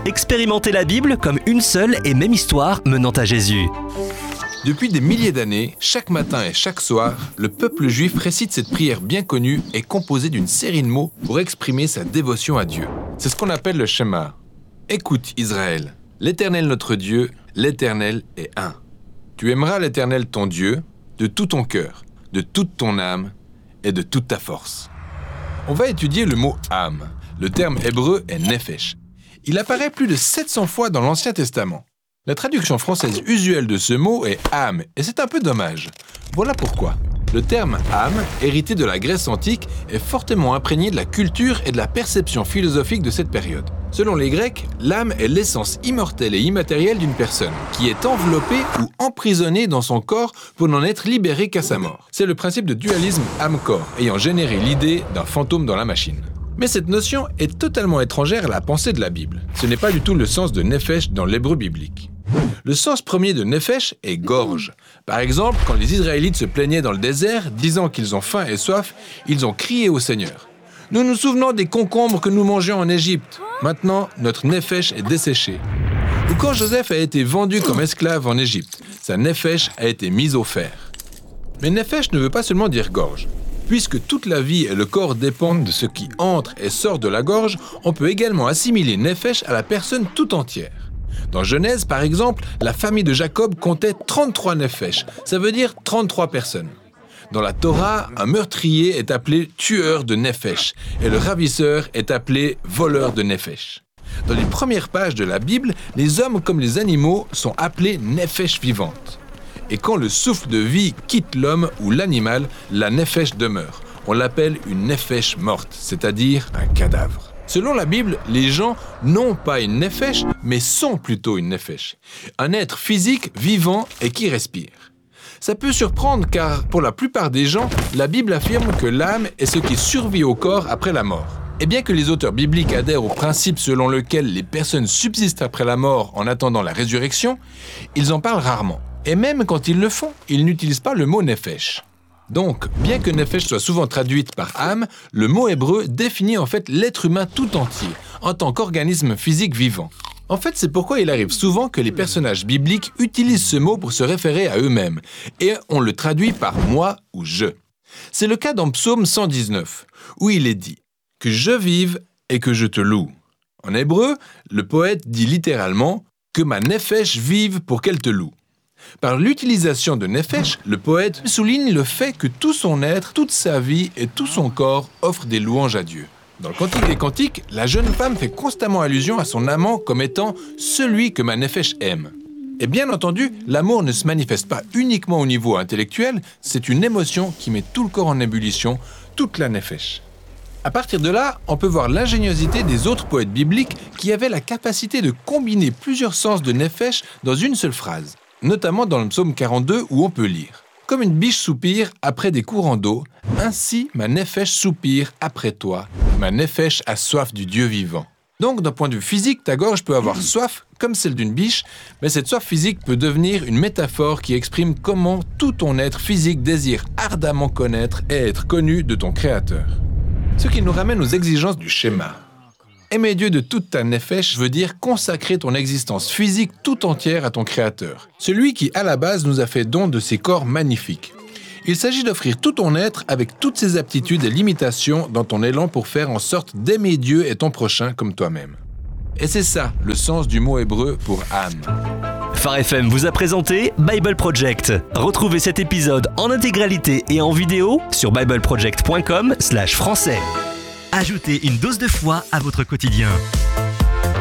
Expérimentez la Bible comme une seule et même histoire menant à Jésus. Depuis des milliers d'années, chaque matin et chaque soir, le peuple juif récite cette prière bien connue et composée d'une série de mots pour exprimer sa dévotion à Dieu. C'est ce qu'on appelle le Shema. Écoute Israël, l'Éternel notre Dieu, l'Éternel est un. Tu aimeras l'Éternel ton Dieu de tout ton cœur, de toute ton âme et de toute ta force. On va étudier le mot âme. Le terme hébreu est nefesh. Il apparaît plus de 700 fois dans l'Ancien Testament. La traduction française usuelle de ce mot est âme, et c'est un peu dommage. Voilà pourquoi. Le terme âme, hérité de la Grèce antique, est fortement imprégné de la culture et de la perception philosophique de cette période. Selon les Grecs, l'âme est l'essence immortelle et immatérielle d'une personne, qui est enveloppée ou emprisonnée dans son corps pour n'en être libérée qu'à sa mort. C'est le principe de dualisme âme-corps, ayant généré l'idée d'un fantôme dans la machine. Mais cette notion est totalement étrangère à la pensée de la Bible. Ce n'est pas du tout le sens de nefesh dans l'hébreu biblique. Le sens premier de nefesh est gorge. Par exemple, quand les Israélites se plaignaient dans le désert, disant qu'ils ont faim et soif, ils ont crié au Seigneur. Nous nous souvenons des concombres que nous mangions en Égypte. Maintenant, notre nefesh est desséché. Ou quand Joseph a été vendu comme esclave en Égypte, sa nefesh a été mise au fer. Mais nefesh ne veut pas seulement dire gorge. Puisque toute la vie et le corps dépendent de ce qui entre et sort de la gorge, on peut également assimiler nefesh à la personne tout entière. Dans Genèse, par exemple, la famille de Jacob comptait 33 nefesh, ça veut dire 33 personnes. Dans la Torah, un meurtrier est appelé tueur de nefesh et le ravisseur est appelé voleur de nefesh. Dans les premières pages de la Bible, les hommes comme les animaux sont appelés nefesh vivantes. Et quand le souffle de vie quitte l'homme ou l'animal, la nefesh demeure. On l'appelle une nefesh morte, c'est-à-dire un cadavre. Selon la Bible, les gens n'ont pas une nefesh, mais sont plutôt une nefesh. Un être physique, vivant et qui respire. Ça peut surprendre car, pour la plupart des gens, la Bible affirme que l'âme est ce qui survit au corps après la mort. Et bien que les auteurs bibliques adhèrent au principe selon lequel les personnes subsistent après la mort en attendant la résurrection, ils en parlent rarement. Et même quand ils le font, ils n'utilisent pas le mot nefesh. Donc, bien que nefesh soit souvent traduite par âme, le mot hébreu définit en fait l'être humain tout entier, en tant qu'organisme physique vivant. En fait, c'est pourquoi il arrive souvent que les personnages bibliques utilisent ce mot pour se référer à eux-mêmes, et on le traduit par « moi » ou « je ». C'est le cas dans Psaume 119, où il est dit « que je vive et que je te loue ». En hébreu, le poète dit littéralement « que ma nefesh vive pour qu'elle te loue ». Par l'utilisation de nefesh, le poète souligne le fait que tout son être, toute sa vie et tout son corps offrent des louanges à Dieu. Dans le Cantique des Cantiques, la jeune femme fait constamment allusion à son amant comme étant « celui que ma nefesh aime ». Et bien entendu, l'amour ne se manifeste pas uniquement au niveau intellectuel, c'est une émotion qui met tout le corps en ébullition, toute la nefesh. À partir de là, on peut voir l'ingéniosité des autres poètes bibliques qui avaient la capacité de combiner plusieurs sens de nefesh dans une seule phrase. Notamment dans le psaume 42 où on peut lire « Comme une biche soupire après des courants d'eau, ainsi ma nefesh soupire après toi, ma nefesh a soif du Dieu vivant. » Donc d'un point de vue physique, ta gorge peut avoir soif comme celle d'une biche, mais cette soif physique peut devenir une métaphore qui exprime comment tout ton être physique désire ardemment connaître et être connu de ton Créateur. Ce qui nous ramène aux exigences du schéma. Aimer Dieu de toute ta nefesh veut dire consacrer ton existence physique tout entière à ton Créateur, celui qui, à la base, nous a fait don de ses corps magnifiques. Il s'agit d'offrir tout ton être avec toutes ses aptitudes et limitations dans ton élan pour faire en sorte d'aimer Dieu et ton prochain comme toi-même. Et c'est ça, le sens du mot hébreu pour âme. Phare FM vous a présenté Bible Project. Retrouvez cet épisode en intégralité et en vidéo sur bibleproject.com/français. Ajoutez une dose de foi à votre quotidien.